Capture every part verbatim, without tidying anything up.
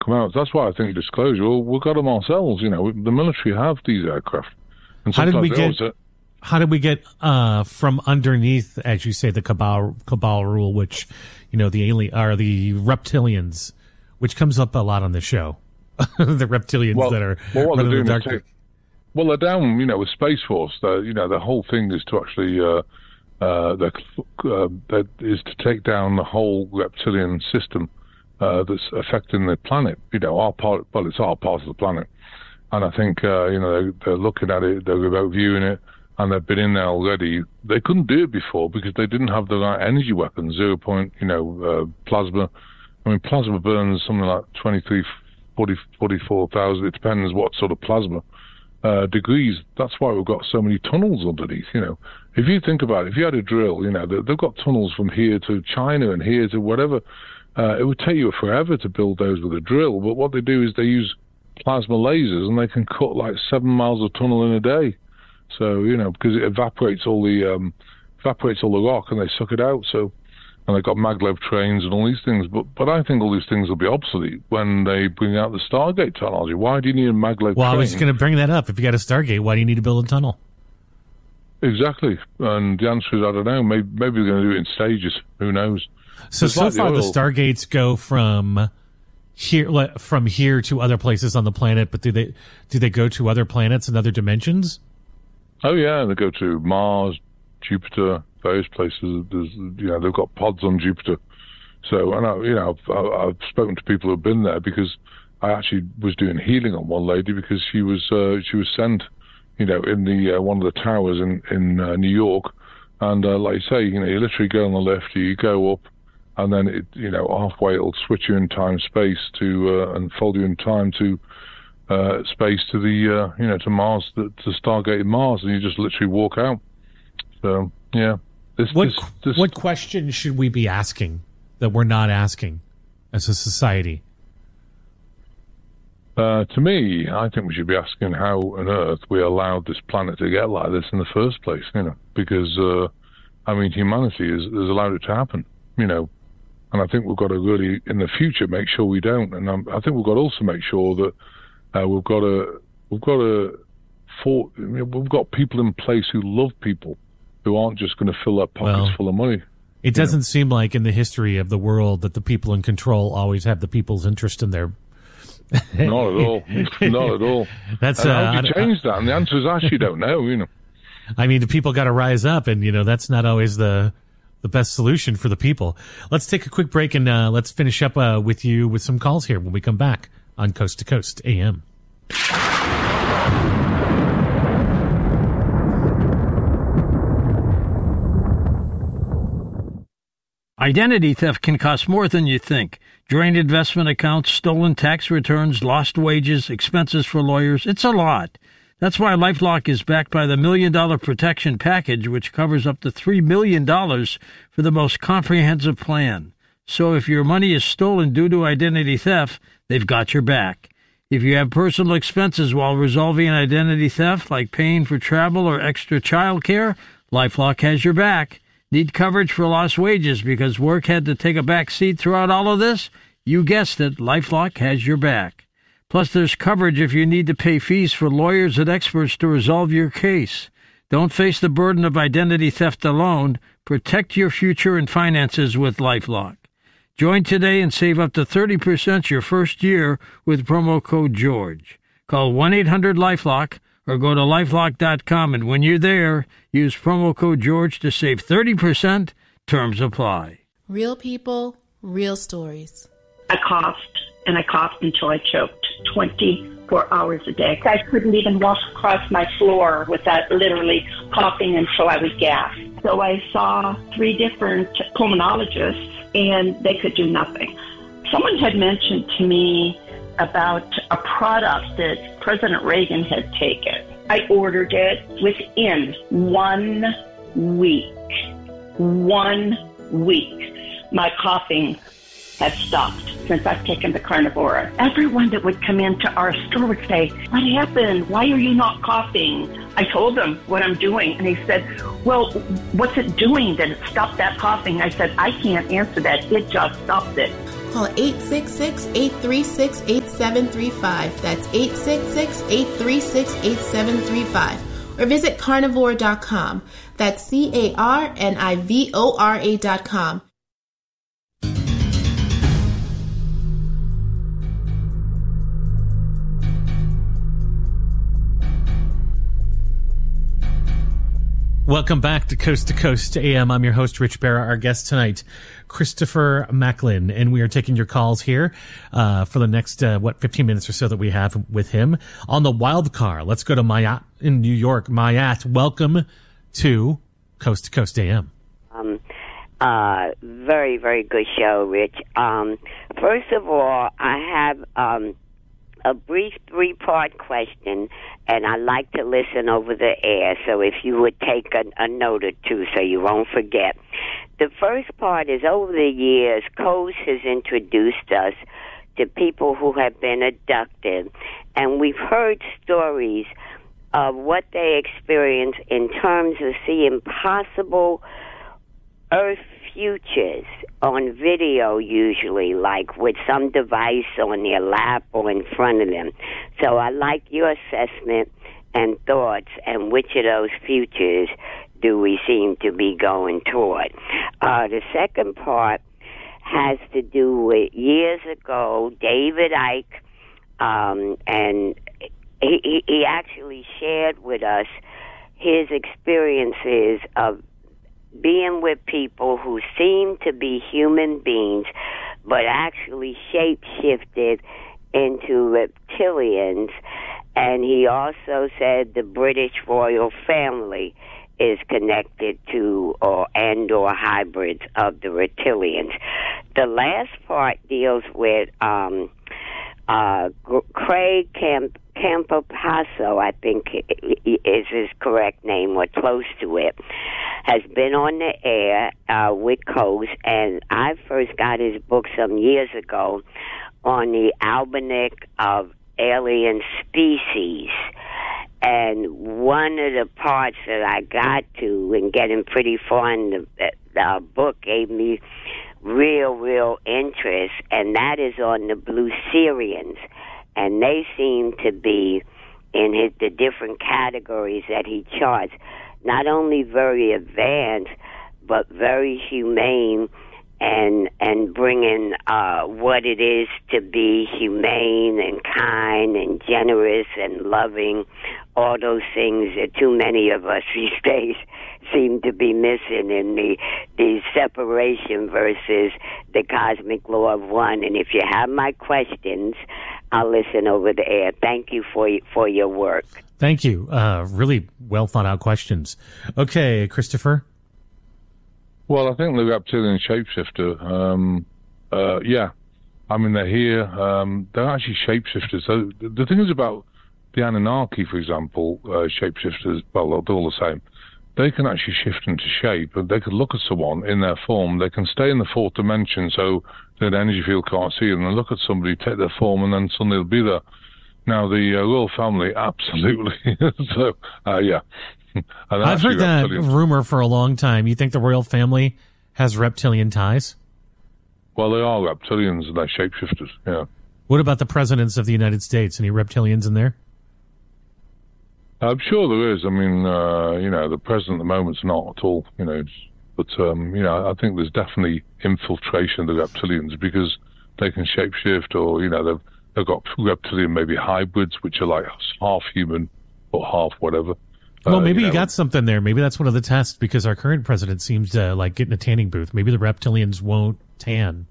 come out. That's why I think disclosure. Well, we've got them ourselves. You know, the military have these aircraft. And how did we get? Also, how did we get uh, from underneath, as you say, the cabal cabal rule, which you know the alien are the reptilians, which comes up a lot on the show. The reptilians well, that are well, what they're doing the is take, well, they're down. You know, with Space Force. You know, the whole thing is to actually. Uh, Uh, that, uh, that is to take down the whole reptilian system uh, that's affecting the planet. You know, our part. Well, it's our part of the planet, and I think uh, you know they're, they're looking at it, they're remote viewing it, and they've been in there already. They couldn't do it before because they didn't have the right energy weapons. Zero point, you know, uh, plasma. I mean, plasma burns something like twenty-three, forty, forty-four thousand. It depends what sort of plasma. Uh, degrees. That's why we've got so many tunnels underneath. You know, if you think about it, if you had a drill, you know, they, they've got tunnels from here to China and here to whatever. Uh, it would take you forever to build those with a drill. But what they do is they use plasma lasers, and they can cut like seven miles of tunnel in a day. So you know, because it evaporates all the um, evaporates all the rock, and they suck it out. So. And they've got maglev trains and all these things, but but I think all these things will be obsolete when they bring out the Stargate technology. Why do you need a maglev well, train? I was just going to bring that up. If you got a Stargate, why do you need to build a tunnel? Exactly. And the answer is, I don't know. Maybe, maybe they're going to do it in stages. Who knows? So, it's so like far, the, the Stargates go from here from here to other places on the planet, but do they do they go to other planets and other dimensions? Oh, yeah. They go to Mars, Jupiter, various places. There's, you know, they've got pods on Jupiter. So, and I, you know, I've, I've spoken to people who've been there because I actually was doing healing on one lady because she was uh, she was sent, you know, in the uh, one of the towers in in uh, New York, and uh, like you say, you know, you literally go on the left, you go up, and then it, you know, halfway it'll switch you in time space to uh, and fold you in time to uh, space to the uh, you know to Mars, the, to Stargate Mars, and you just literally walk out. So yeah. This, what this, this, what question should we be asking that we're not asking as a society? Uh, to me, I think we should be asking how on earth we allowed this planet to get like this in the first place. You know, because uh, I mean, humanity has, has allowed it to happen. You know, and I think we've got to really, in the future, make sure we don't. And um, I think we've got to also make sure that uh, we've got to we've got to for, you know, we've got people in place who love people, who aren't just going to fill their pockets well, full of money. It doesn't know? seem like in the history of the world that the people in control always have the people's interest in their... Not at all. Not at all. That's and uh, how do you change that? And the answer is actually don't know, you know. I mean, the people got to rise up, and, you know, that's not always the the best solution for the people. Let's take a quick break, and uh, let's finish up uh, with you with some calls here when we come back on Coast to Coast A M. Identity theft can cost more than you think. Drained investment accounts, stolen tax returns, lost wages, expenses for lawyers. It's a lot. That's why LifeLock is backed by the Million Dollar Protection Package, which covers up to three million dollars for the most comprehensive plan. So if your money is stolen due to identity theft, they've got your back. If you have personal expenses while resolving an identity theft, like paying for travel or extra child care, LifeLock has your back. Need coverage for lost wages because work had to take a back seat throughout all of this? You guessed it, LifeLock has your back. Plus, there's coverage if you need to pay fees for lawyers and experts to resolve your case. Don't face the burden of identity theft alone. Protect your future and finances with LifeLock. Join today and save up to thirty percent your first year with promo code George. Call one eight hundred LifeLock or go to lifelock dot com, and when you're there, use promo code George to save thirty percent. Terms apply. Real people, real stories. I coughed, and I coughed until I choked twenty-four hours a day. I couldn't even walk across my floor without literally coughing until I was gasped. So I saw three different pulmonologists, and they could do nothing. Someone had mentioned to me about a product that President Reagan had taken. I ordered it within one week. One week. My coughing has stopped since I've taken the Carnivora. Everyone that would come into our store would say, "What happened? Why are you not coughing?" I told them what I'm doing, and he said, "Well, what's it doing that it stopped that coughing?" I said, "I can't answer that. It just stopped it." Call eight six six, eight three six, eight seven three five. That's eight six six, eight three six, eight seven three five. Or visit carnivore dot com. That's C A R N I V O R A dot com. Welcome back to Coast to Coast A M. I'm your host, Rich Barra. Our guest tonight, Christopher Macklin, and we are taking your calls here uh, for the next, uh, what, fifteen minutes or so that we have with him on the wild car. Let's go to Mayat in New York. Mayat, welcome to Coast to Coast A M. Um, uh, very, very good show, Rich. Um, first of all, I have um, a brief three-part question, and I like to listen over the air, so if you would take a, a note or two so you won't forget. The first part is, over the years, Coast has introduced us to people who have been abducted, and we've heard stories of what they experience in terms of seeing possible Earth futures on video, usually, like with some device on their lap or in front of them. So I like your assessment and thoughts, and which of those futures do we seem to be going toward. Uh, the second part has to do with years ago, David Icke, um, and he, he actually shared with us his experiences of being with people who seem to be human beings, but actually shape-shifted into reptilians. And he also said the British royal family is connected to or and or hybrids of the reptilians. The last part deals with um, uh, Craig Camp Campapasso, I think is his correct name, or close to it, has been on the air uh, with Coast, and I first got his book some years ago on the almanac of alien species. And one of the parts that I got to, and getting pretty far in the, the book, gave me real, real interest, and that is on the Blue Syrians. And they seem to be, in his, the different categories that he charts, not only very advanced, but very humane, and and bringing uh, what it is to be humane and kind and generous and loving, all those things that too many of us these days seem to be missing in the, the separation versus the cosmic law of one. And if you have my questions, I'll listen over the air. Thank you for for your work. Thank you. Uh, really well thought out questions. Okay, Christopher. Well, I think the reptilian shapeshifter, um, uh, yeah. I mean, they're here. Um, they're actually shapeshifters. So the thing is about the Anunnaki, for example, uh, shapeshifters, well, they're all the same. They can actually shift into shape, and they could look at someone in their form. They can stay in the fourth dimension, so that energy field can't see them, and look at somebody, take their form, and then suddenly they'll be there. Now, the uh, royal family, absolutely. so, uh, yeah. I've heard that reptilians. rumor for a long time. You think the royal family has reptilian ties? Well, they are reptilians, and they're shapeshifters, yeah. What about the presidents of the United States? Any reptilians in there? I'm sure there is. I mean, uh, you know, the president at the moment's not at all, you know. But, um, you know, I think there's definitely infiltration of the reptilians because they can shapeshift, or, you know, they've, they've got reptilian maybe hybrids, which are like half human or half whatever. Well, maybe uh, you, know, you got something there. Maybe that's one of the tests, because our current president seems to like get in a tanning booth. Maybe the reptilians won't tan.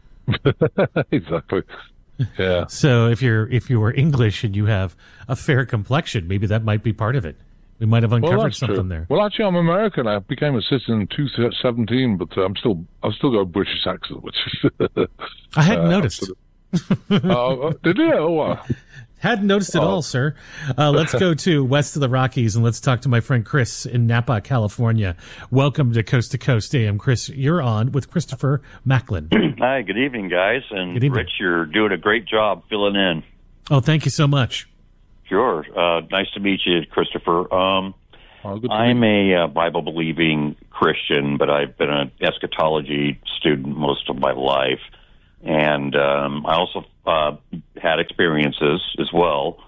Exactly. Yeah. So if you're if you were English and you have a fair complexion, maybe that might be part of it. We might have uncovered well, something true. there. Well, actually, I'm American. I became a citizen in two thousand seventeen, but I'm still I've still got a British accent, which is I hadn't uh, noticed. uh, did you? Oh, wow. Hadn't noticed at oh. all, sir. Uh, let's go to west of the Rockies, and let's talk to my friend Chris in Napa, California. Welcome to Coast to Coast A M. Chris, you're on with Christopher Macklin. Hi, good evening, guys. And good evening. Rich, you're doing a great job filling in. Oh, thank you so much. Sure. Uh, nice to meet you, Christopher. Um, oh, I'm a uh, Bible-believing Christian, but I've been an eschatology student most of my life. and um, I also uh, had experiences as well.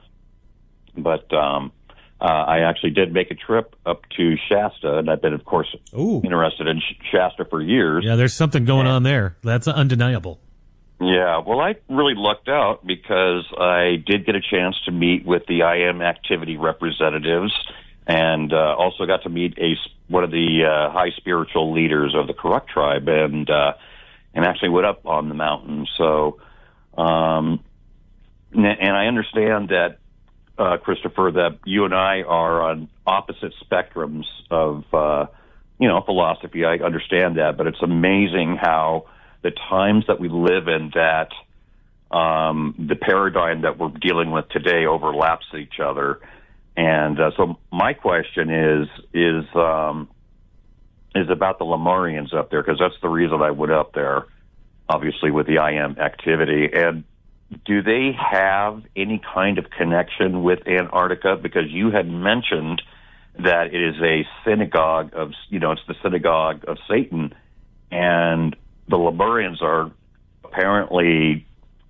But um, uh, I actually did make a trip up to Shasta, and I've been, of course, Ooh. interested in Shasta for years. Yeah, there's something going on there. That's undeniable. Yeah, well, I really lucked out because I did get a chance to meet with the I M activity representatives, and uh, also got to meet a one of the uh, high spiritual leaders of the Kuruk tribe, and uh, and actually went up on the mountain. So, um, and I understand that, uh, Christopher, that you and I are on opposite spectrums of, uh, you know, philosophy. I understand that, but it's amazing how the times that we live in, that um, the paradigm that we're dealing with today overlaps each other. And uh, so my question is is um, is about the Lemurians up there, because that's the reason I went up there, obviously, with the I M activity. And do they have any kind of connection with Antarctica? Because you had mentioned that it is a synagogue of, you know, it's the synagogue of Satan, and the Lemurians are apparently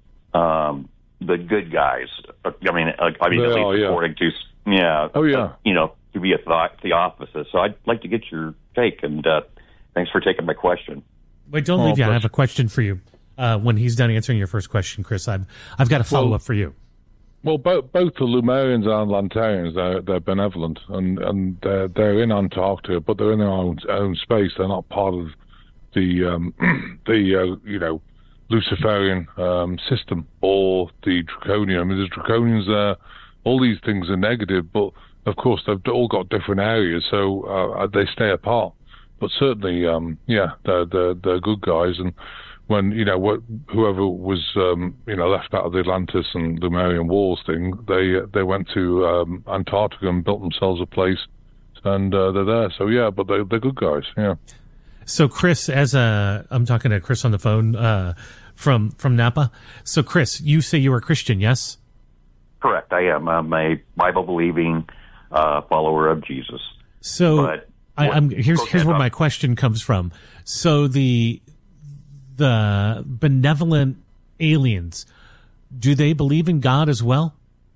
um, the good guys. I mean, I mean, They at least are, yeah. according to, yeah, Oh, yeah. uh, you know, to be a th- theophysicist. So I'd like to get your take, and uh, thanks for taking my question. Wait, don't Oh, leave yet. I bless have a question for you. Uh, when he's done answering your first question, Chris, I've I've got a follow Well- up for you. Well, both both the Lemurians and Lantarians, they're, they're benevolent, and and they're, they're in Antarctica, but they're in their own own space. They're not part of the um, the uh, you know Luciferian um, system or the Draconian. I mean, there's Draconians there. All these things are negative, but of course they've all got different areas, so uh, they stay apart. But certainly, um, yeah, they're, they're they're good guys, and when, you know, what, whoever was, um, you know, left out of the Atlantis and Lemurian Wars thing, they they went to um, Antarctica and built themselves a place, and uh, they're there. So, yeah, but they, they're good guys, yeah. So, Chris, as a, I'm talking to Chris on the phone uh, from from Napa. So, Chris, you say you are a Christian, yes? Correct, I am. I'm a Bible-believing uh, follower of Jesus. So, But I, what- I'm here's go here's ahead, where Bob. my question comes from. So the the benevolent aliens, do they believe in God as well?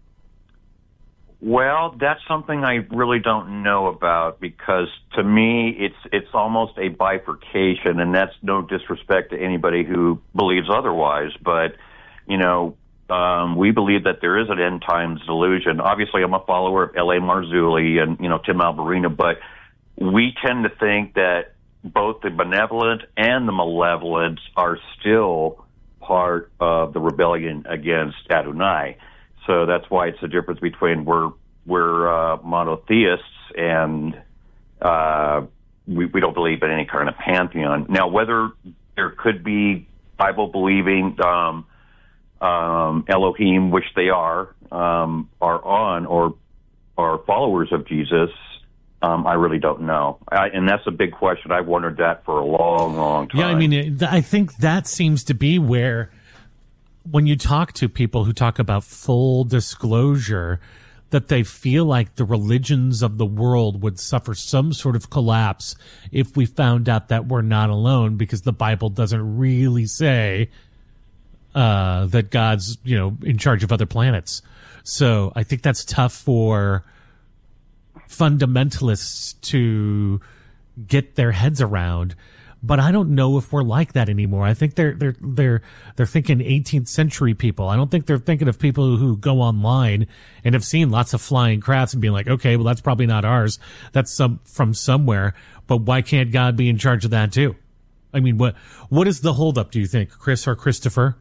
Well, that's something I really don't know about, because to me it's it's almost a bifurcation, and that's no disrespect to anybody who believes otherwise. But, you know, um, we believe that there is an end times delusion. Obviously, I'm a follower of L A Marzulli and, you know, Tim Alberina, but we tend to think that both the benevolent and the malevolent are still part of the rebellion against Adonai. So that's why it's the difference between we're we're uh, monotheists and uh, we, we don't believe in any kind of pantheon. Now, whether there could be Bible-believing um, um, Elohim, which they are, um, are on or are followers of Jesus, um, I really don't know. I, and that's a big question. I've wondered that for a long, long time. Yeah, I mean, it- I think that seems to be where, when you talk to people who talk about full disclosure, that they feel like the religions of the world would suffer some sort of collapse if we found out that we're not alone, because the Bible doesn't really say uh, that God's, you know, in charge of other planets. So I think that's tough for fundamentalists to get their heads around. But I don't know if we're like that anymore. I think they're they're they're they're thinking eighteenth century people. I don't think they're thinking of people who go online and have seen lots of flying crafts and being like, okay, well, that's probably not ours. That's some from somewhere. But why can't God be in charge of that too? I mean, what what is the holdup, do you think, Chris or Christopher?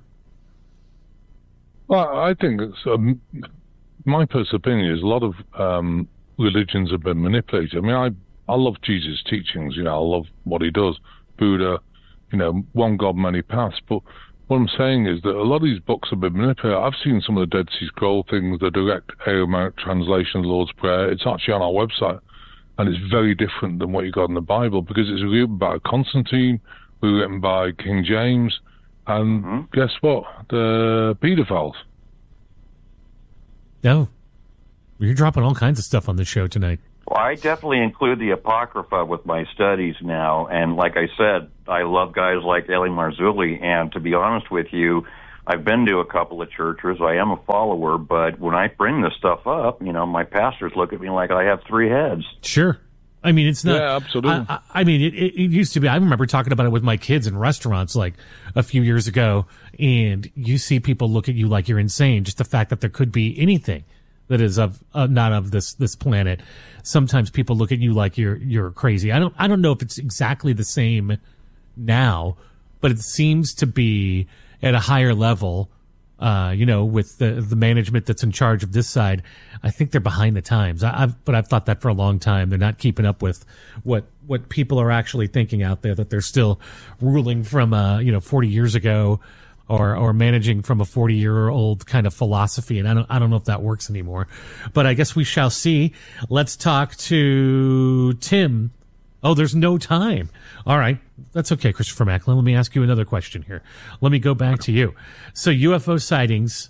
Well, I think it's, um, my personal opinion is a lot of um, religions have been manipulated. I mean, I, I love Jesus' teachings, you know, I love what he does. Buddha, you know, one God, many paths. But what I'm saying is that a lot of these books have been manipulated. I've seen some of the Dead Sea Scroll things, the direct Aramaic translation of the Lord's Prayer. It's actually on our website, and it's very different than what you got in the Bible, because it's written by Constantine, written by King James, and Mm-hmm. guess what? The pedophiles. No. You're dropping all kinds of stuff on the show tonight. Well, I definitely include the Apocrypha with my studies now. And like I said, I love guys like Eli Marzulli. And to be honest with you, I've been to a couple of churches. I am a follower. But when I bring this stuff up, you know, my pastors look at me like I have three heads. Sure. I mean, it's not. Yeah, absolutely. I, I mean, it, it used to be. I remember talking about it with my kids in restaurants like a few years ago. And you see people look at you like you're insane. Just the fact that there could be anything that is of uh, not of this this planet. Sometimes people look at you like you're you're crazy. I don't I don't know if it's exactly the same now, but it seems to be at a higher level. Uh, you know, with the the management that's in charge of this side, I think they're behind the times. I, I've but I've thought that for a long time. They're not keeping up with what what people are actually thinking out there. That they're still ruling from uh you know forty years ago. Or, or managing from a forty-year-old kind of philosophy, and I don't, I don't know if that works anymore. But I guess we shall see. Let's talk to Tim. Oh, there's no time. All right, that's okay, Christopher Macklin. Let me ask you another question here. Let me go back to you. So U F O sightings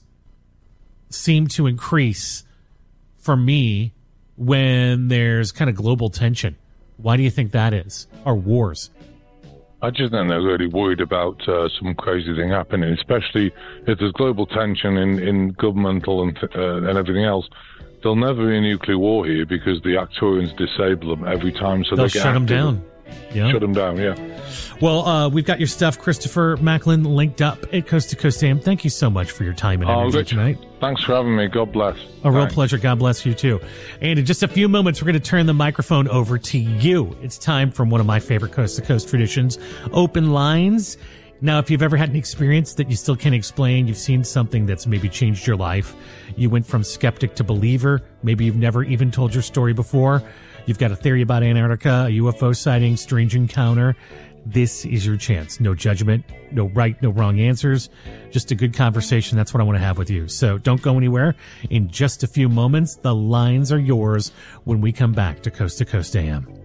seem to increase for me when there's kind of global tension. Why do you think that is? Or wars? I just think they're really worried about uh, some crazy thing happening, especially if there's global tension in, in governmental and uh, and everything else. There'll never be a nuclear war here because the Arcturians disable them every time. So they'll they get shut them down. Yeah. Shut them down, yeah. Well, uh, we've got your stuff, Christopher Macklin, linked up at Coast to Coast A M. Thank you so much for your time and energy oh, tonight. Thanks for having me. God bless. A real Thanks. pleasure. God bless you, too. And in just a few moments, we're going to turn the microphone over to you. It's time from one of my favorite Coast to Coast traditions, Open Lines. Now, if you've ever had an experience that you still can't explain, you've seen something that's maybe changed your life, you went from skeptic to believer, maybe you've never even told your story before, you've got a theory about Antarctica, a U F O sighting, strange encounter, this is your chance. No judgment, no right, no wrong answers, just a good conversation. That's what I want to have with you. So don't go anywhere. In just a few moments, the lines are yours when we come back to Coast to Coast A M.